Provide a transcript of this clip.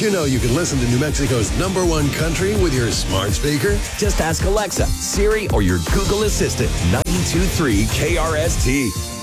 you know you can listen to New Mexico's #1 country with your smart speaker? Just ask Alexa, Siri, or your Google Assistant. 92.3 KRST.